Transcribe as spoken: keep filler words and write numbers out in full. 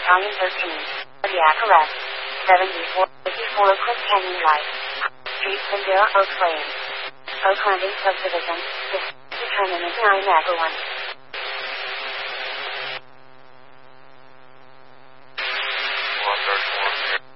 Battalion thirteen. Cardiac arrest. seventy-four fifty-four Cliff Canyon Drive. Street Sandera Oak Lane. Oak Landing Subdivision. Determinant nine everyone. one thirty-one here.